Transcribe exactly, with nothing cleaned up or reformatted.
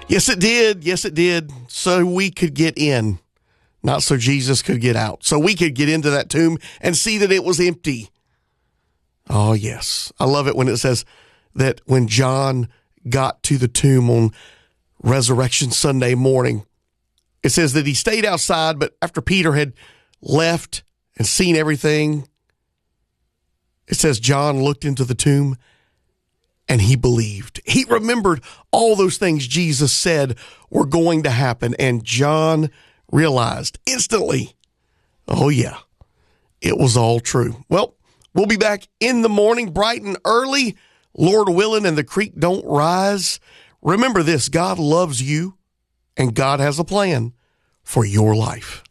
Yes, it did. Yes, it did. So we could get in, not so Jesus could get out. So we could get into that tomb and see that it was empty. Oh, yes. I love it when it says that when John got to the tomb on Resurrection Sunday morning, it says that he stayed outside, but after Peter had left and seen everything, it says John looked into the tomb and he believed. He remembered all those things Jesus said were going to happen, and John realized instantly, oh yeah, it was all true. Well, we'll be back in the morning, bright and early, Lord willing, and the creek don't rise. Remember this, God loves you, and God has a plan for your life.